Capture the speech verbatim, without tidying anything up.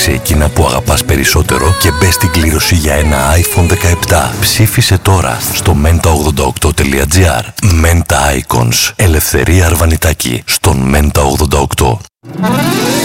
Διάλεξε εκείνα που αγαπάς περισσότερο και μπες στην κλήρωση για ένα άιφον δεκαεπτά. Ψήφισε τώρα στο μέντα ογδόντα οκτώ τελεία τζι άρ. Menta Icons. Ελευθερία Αρβανιτάκη στον Μέντα ογδόντα οκτώ.